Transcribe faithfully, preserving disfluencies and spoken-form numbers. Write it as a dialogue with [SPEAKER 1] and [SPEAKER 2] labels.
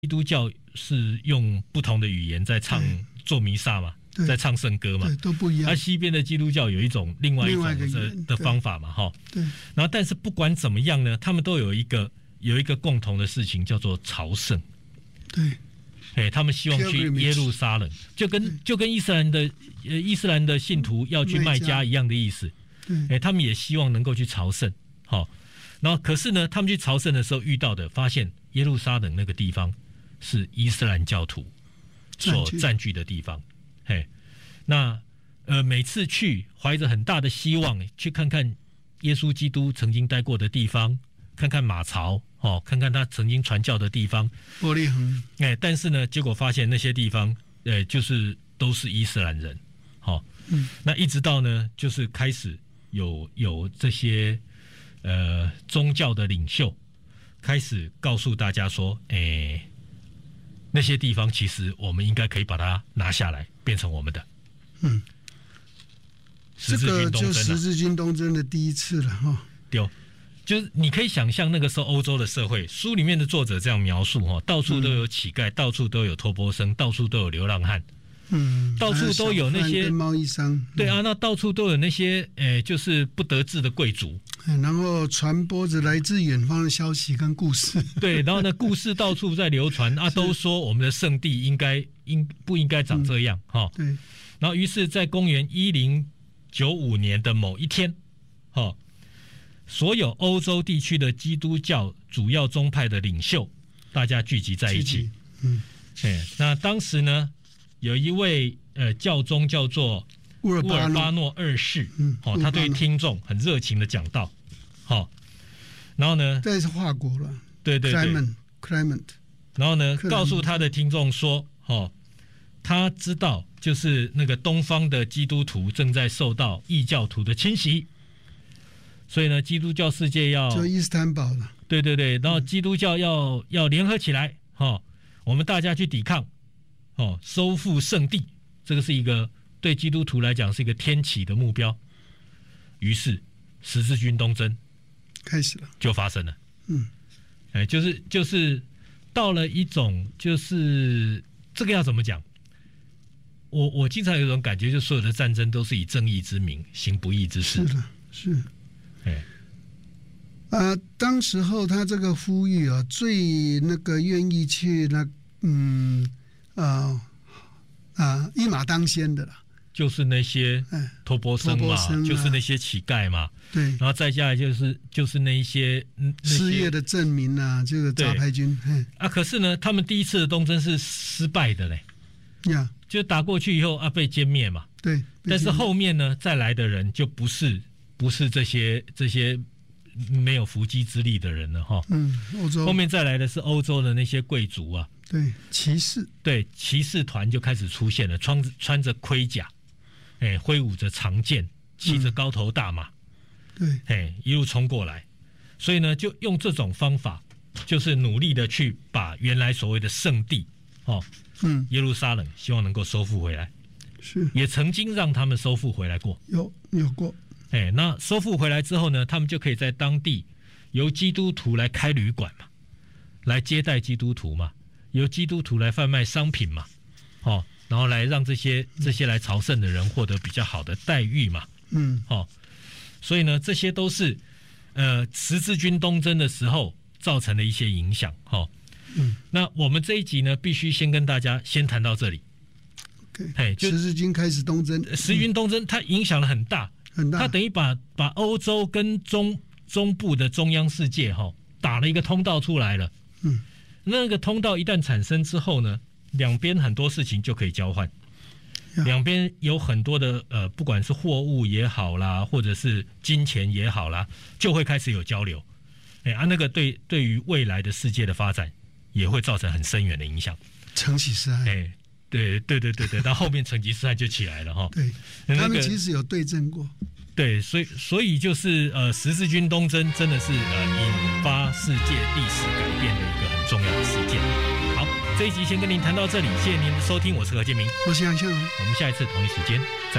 [SPEAKER 1] 基督教是用不同的语言在唱做弥撒嘛，在唱圣歌嘛，
[SPEAKER 2] 对，都不一样。
[SPEAKER 1] 而、啊、西边的基督教有一种另外一种 的, 的方法嘛，哈。
[SPEAKER 2] 对。
[SPEAKER 1] 然后，但是不管怎么样呢，他们都有一个有一个共同的事情，叫做朝圣。
[SPEAKER 2] 对。
[SPEAKER 1] 哎，他们希望去耶路撒冷，就跟就跟伊斯兰的呃伊斯兰的信徒要去麦加一样的意思。哎，他们也希望能够去朝圣。好，然后可是呢，他们去朝圣的时候遇到的，发现耶路撒冷那个地方是伊斯兰教徒所占据的地方。嘿，那呃每次去怀着很大的希望去看看耶稣基督曾经待过的地方，看看马槽。哦，看看他曾经传教的地方，
[SPEAKER 2] 玻璃恒，
[SPEAKER 1] 哎，但是呢，结果发现那些地方，呃，就是都是伊斯兰人，好、哦，嗯，那一直到呢，就是开始有有这些呃宗教的领袖开始告诉大家说，哎，那些地方其实我们应该可以把它拿下来，变成我们的，
[SPEAKER 2] 嗯，
[SPEAKER 1] 十字军东征、啊、
[SPEAKER 2] 这个就十字军东征的第一次了哈、哦，
[SPEAKER 1] 对。就是你可以想象那个时候欧洲的社会，书里面的作者这样描述哈，到处都有乞丐，嗯、到处都有托钵生，到处都有流浪汉，
[SPEAKER 2] 嗯，
[SPEAKER 1] 到处都有那些
[SPEAKER 2] 贸易商，嗯、
[SPEAKER 1] 对啊，那到处都有那些诶、呃，就是不得志的贵族，
[SPEAKER 2] 然后传播着来自远方的消息跟故事，
[SPEAKER 1] 对，然后呢，故事到处在流传啊，都说我们的圣地应该应不应该长这样哈、
[SPEAKER 2] 嗯？对，
[SPEAKER 1] 然后于是，在公元一零九五年的某一天，哈。所有欧洲地区的基督教主要宗派的领袖，大家聚集在一起。嗯，哎，那当时呢，有一位呃教宗叫做乌尔巴诺二世，嗯，哦，他对听众很热情的讲道，好、哦，然后呢，
[SPEAKER 2] 这是法国了，
[SPEAKER 1] 对对对
[SPEAKER 2] ，Clement Clement，
[SPEAKER 1] 然后呢，告诉他的听众说，哦，他知道就是那个东方的基督徒正在受到异教徒的侵袭。所以呢，基督教世界要
[SPEAKER 2] 就伊斯坦堡了，
[SPEAKER 1] 对对对，然后基督教要、嗯、要联合起来，哦，我们大家去抵抗，哦，收复圣地，这个是一个对基督徒来讲是一个天启的目标。于是十字军东征
[SPEAKER 2] 开始了，
[SPEAKER 1] 就发生了。
[SPEAKER 2] 嗯，
[SPEAKER 1] 哎，就是就是到了一种就是这个要怎么讲？我我经常有一种感觉，就所有的战争都是以正义之名行不义之事。
[SPEAKER 2] 是的，是。
[SPEAKER 1] 哎，
[SPEAKER 2] 啊，当时候他这个呼吁啊，最那个愿意去那嗯啊啊一马当先的啦，
[SPEAKER 1] 就是那些托钵生嘛，哎啊、就是那些乞丐嘛，
[SPEAKER 2] 对，
[SPEAKER 1] 然后再下来就是就是那一些
[SPEAKER 2] 失业的证明啊，这个杂牌军
[SPEAKER 1] 啊，可是呢，他们第一次的东征是失败的嘞，
[SPEAKER 2] 呀，
[SPEAKER 1] 就打过去以后啊被歼灭嘛，
[SPEAKER 2] 对，
[SPEAKER 1] 但是后面呢再来的人就不是。不是这些这些没有伏击之力的人了哈，
[SPEAKER 2] 嗯，欧洲
[SPEAKER 1] 后面再来的是欧洲的那些贵族啊，
[SPEAKER 2] 对，骑士，
[SPEAKER 1] 对，骑士团就开始出现了，穿穿着盔甲，哎，挥舞着长剑，骑着高头大马，
[SPEAKER 2] 嗯、
[SPEAKER 1] 对，哎，一路冲过来，所以呢，就用这种方法，就是努力的去把原来所谓的圣地，哦，嗯，耶路撒冷，希望能够收复回来，
[SPEAKER 2] 是，
[SPEAKER 1] 也曾经让他们收复回来过，
[SPEAKER 2] 有有过。
[SPEAKER 1] 哎，那收复回来之后呢，他们就可以在当地由基督徒来开旅馆嘛，来接待基督徒嘛，由基督徒来贩卖商品嘛，哦，然后来让这些这些来朝圣的人获得比较好的待遇嘛，
[SPEAKER 2] 嗯，
[SPEAKER 1] 哦，所以呢，这些都是呃十字军东征的时候造成的一些影响，哦，
[SPEAKER 2] 嗯，
[SPEAKER 1] 那我们这一集呢，必须先跟大家先谈到这里。
[SPEAKER 2] 嘿，十字军开始东征，
[SPEAKER 1] 十字军东征它影响了很大。
[SPEAKER 2] 很大，
[SPEAKER 1] 他等于把把欧洲跟中中部的中央世界哈、哦、打了一个通道出来了。
[SPEAKER 2] 嗯，
[SPEAKER 1] 那个通道一旦产生之后呢，两边很多事情就可以交换，两边有很多的呃，不管是货物也好啦，或者是金钱也好啦，就会开始有交流。哎啊，那个对对于未来的世界的发展也会造成很深远的影响。
[SPEAKER 2] 承袭是爱，
[SPEAKER 1] 哎。对对对对对，到后面成吉思汗就起来了哈。
[SPEAKER 2] 对，
[SPEAKER 1] 那个、
[SPEAKER 2] 他们其实有对阵过。
[SPEAKER 1] 对，所以所以就是呃，十字军东征真的是呃引发世界历史改变的一个很重要的事件。好，这一集先跟您谈到这里，谢谢您的收听，我是何建明，
[SPEAKER 2] 我是杨向荣，
[SPEAKER 1] 我们下一次同一时间再。